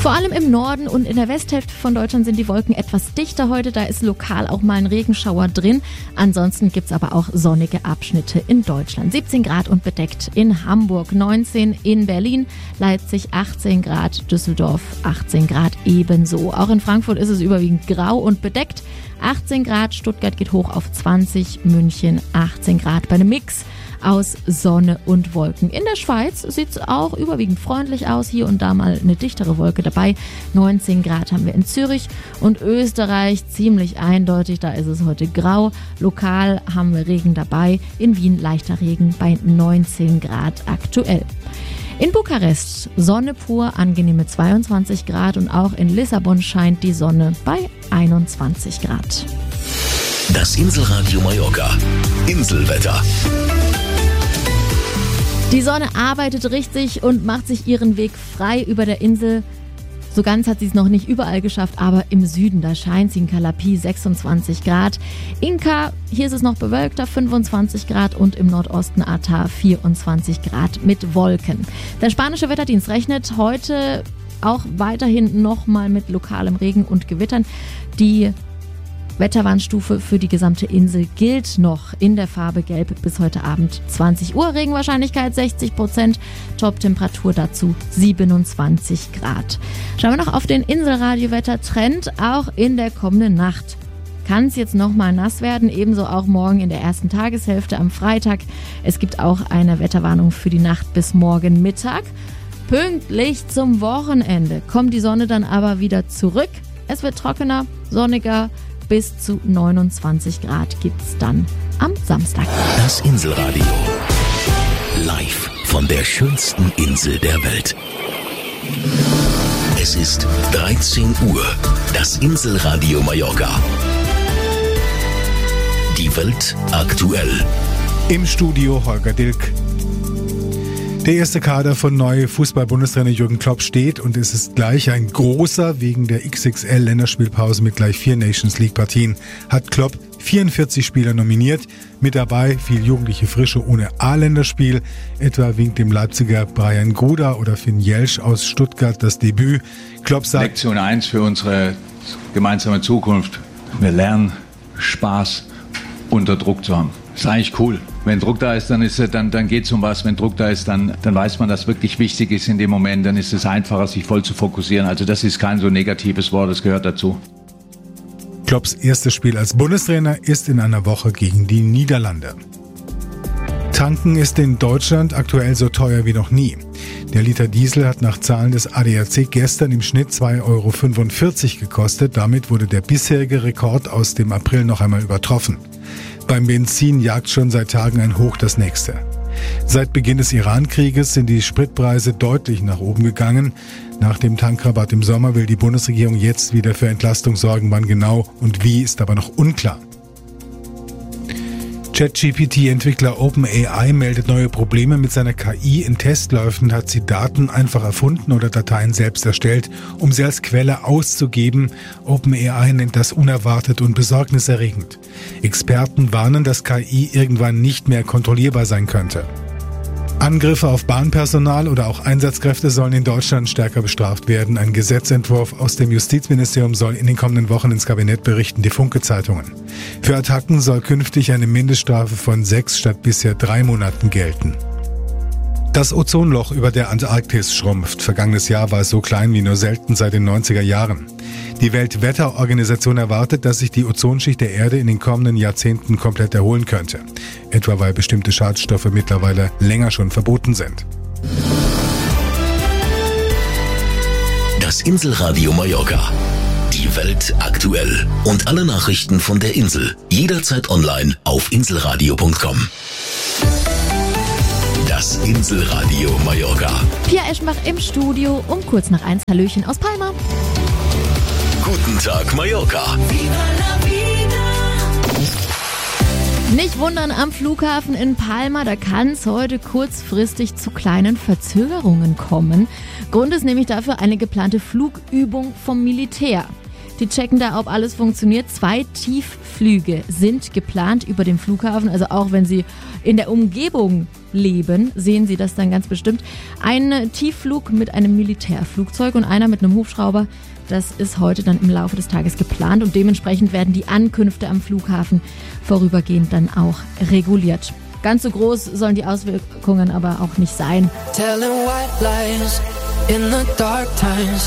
Vor allem im Norden und in der Westhälfte von Deutschland sind die Wolken etwas dichter heute. Da ist lokal auch mal ein Regenschauer drin. Ansonsten gibt's aber auch sonnige Abschnitte in Deutschland. 17 Grad und bedeckt in Hamburg, 19 in Berlin, Leipzig 18 Grad, Düsseldorf 18 Grad ebenso. Auch in Frankfurt ist es überwiegend grau und bedeckt. 18 Grad, Stuttgart geht hoch auf 20, München 18 Grad bei einem Mix aus Sonne und Wolken. In der Schweiz sieht es auch überwiegend freundlich aus. Hier und da mal eine dichtere Wolke dabei. 19 Grad haben wir in Zürich und Österreich ziemlich eindeutig. Da ist es heute grau. Lokal haben wir Regen dabei. In Wien leichter Regen bei 19 Grad aktuell. In Bukarest Sonne pur, angenehme 22 Grad und auch in Lissabon scheint die Sonne bei 21 Grad. Das Inselradio Mallorca. Inselwetter. Die Sonne arbeitet richtig und macht sich ihren Weg frei über der Insel. So ganz hat sie es noch nicht überall geschafft, aber im Süden, da scheint sie in Calapi 26 Grad. Inca, hier ist es noch bewölkter, 25 Grad und im Nordosten Ata 24 Grad mit Wolken. Der spanische Wetterdienst rechnet heute auch weiterhin nochmal mit lokalem Regen und Gewittern. Die Wetterwarnstufe für die gesamte Insel gilt noch in der Farbe Gelb bis heute Abend 20 Uhr. Regenwahrscheinlichkeit 60%, Toptemperatur dazu 27 Grad. Schauen wir noch auf den Inselradiowetter-Trend. Auch in der kommenden Nacht kann es jetzt nochmal nass werden, ebenso auch morgen in der ersten Tageshälfte am Freitag. Es gibt auch eine Wetterwarnung für die Nacht bis morgen Mittag. Pünktlich zum Wochenende kommt die Sonne dann aber wieder zurück. Es wird trockener, sonniger. Bis zu 29 Grad gibt's dann am Samstag. Das Inselradio. Live von der schönsten Insel der Welt. Es ist 13 Uhr. Das Inselradio Mallorca. Die Welt aktuell. Im Studio Holger Dilk. Der erste Kader von neue Fußball-Bundestrainer Jürgen Klopp steht und es ist gleich ein großer. Wegen der XXL-Länderspielpause mit gleich 4 Nations-League-Partien hat Klopp 44 Spieler nominiert. Mit dabei viel jugendliche Frische ohne A-Länderspiel. Etwa winkt dem Leipziger Brian Gruda oder Finn Jelsch aus Stuttgart das Debüt. Klopp sagt: Lektion 1 für unsere gemeinsame Zukunft. Wir lernen, Spaß unter Druck zu haben. Ist eigentlich cool. Wenn Druck da ist, dann geht's um was. Wenn Druck da ist, dann weiß man, dass wirklich wichtig ist in dem Moment. Dann ist es einfacher, sich voll zu fokussieren. Also das ist kein so negatives Wort, das gehört dazu. Klopps erstes Spiel als Bundestrainer ist in einer Woche gegen die Niederlande. Tanken ist in Deutschland aktuell so teuer wie noch nie. Der Liter Diesel hat nach Zahlen des ADAC gestern im Schnitt 2,45 € gekostet. Damit wurde der bisherige Rekord aus dem April noch einmal übertroffen. Beim Benzin jagt schon seit Tagen ein Hoch das nächste. Seit Beginn des Iran-Krieges sind die Spritpreise deutlich nach oben gegangen. Nach dem Tankrabatt im Sommer will die Bundesregierung jetzt wieder für Entlastung sorgen. Wann genau und wie, ist aber noch unklar. ChatGPT-Entwickler OpenAI meldet neue Probleme mit seiner KI. In Testläufen hat sie Daten einfach erfunden oder Dateien selbst erstellt, um sie als Quelle auszugeben. OpenAI nennt das unerwartet und besorgniserregend. Experten warnen, dass KI irgendwann nicht mehr kontrollierbar sein könnte. Angriffe auf Bahnpersonal oder auch Einsatzkräfte sollen in Deutschland stärker bestraft werden. Ein Gesetzentwurf aus dem Justizministerium soll in den kommenden Wochen ins Kabinett berichten, die Funke-Zeitungen. Für Attacken soll künftig eine Mindeststrafe von 6 statt bisher 3 Monaten gelten. Das Ozonloch über der Antarktis schrumpft. Vergangenes Jahr war es so klein wie nur selten seit den 90er Jahren. Die Weltwetterorganisation erwartet, dass sich die Ozonschicht der Erde in den kommenden Jahrzehnten komplett erholen könnte. Etwa weil bestimmte Schadstoffe mittlerweile länger schon verboten sind. Das Inselradio Mallorca. Die Welt aktuell. Und alle Nachrichten von der Insel. Jederzeit online auf inselradio.com. Das Inselradio Mallorca. Pia Eschenbach im Studio um kurz nach 1. Hallöchen aus Palma. Guten Tag, Mallorca. Nicht wundern am Flughafen in Palma, da kann es heute kurzfristig zu kleinen Verzögerungen kommen. Grund ist nämlich dafür eine geplante Flugübung vom Militär. Die checken da, ob alles funktioniert. 2 Tiefflüge sind geplant über dem Flughafen. Also auch wenn Sie in der Umgebung leben, sehen Sie das dann ganz bestimmt. Ein Tiefflug mit einem Militärflugzeug und einer mit einem Hubschrauber. Das ist heute dann im Laufe des Tages geplant und dementsprechend werden die Ankünfte am Flughafen vorübergehend dann auch reguliert. Ganz so groß sollen die Auswirkungen aber auch nicht sein.